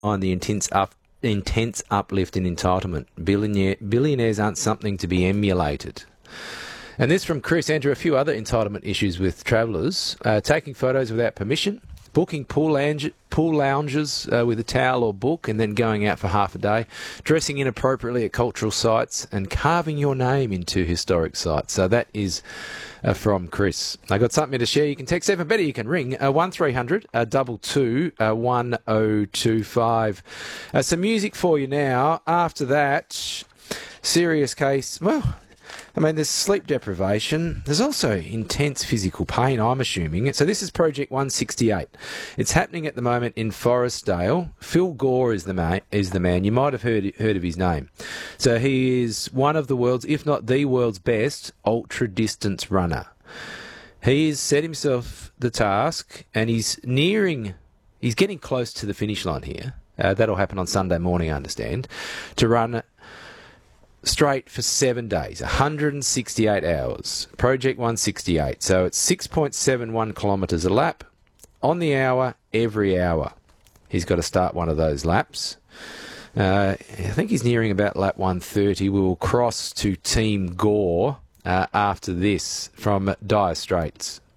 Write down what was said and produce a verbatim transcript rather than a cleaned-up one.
on the intense up, intense uplift in entitlement. Billionaire, billionaires aren't something to be emulated. And this from Chris. Andrew, a few other entitlement issues with travellers. Uh, taking photos without permission, booking pool, lounge, pool lounges uh, with a towel or book and then going out for half a day, dressing inappropriately at cultural sites and carving your name into historic sites. So that is uh, from Chris. I got something to share. You can text, even better, you can ring uh, one three hundred two two one oh two five. Uh, some music for you now. After that, serious case. Well, I mean, there's sleep deprivation. There's also intense physical pain, I'm assuming. So this is Project one sixty-eight. It's happening at the moment in Forestdale. Phil Gore is the man. Is the man. You might have heard heard of his name. So he is one of the world's, if not the world's best, ultra-distance runner. He has set himself the task, and he's nearing, he's getting close to the finish line here. Uh, that'll happen on Sunday morning, I understand, to run straight for seven days, one hundred sixty-eight hours. Project one sixty-eight. So it's six point seven one kilometres a lap, on the hour, every hour. He's got to start one of those laps. Uh, I think he's nearing about lap one thirty. We will cross to Team Gore uh, after this from Dire Straits.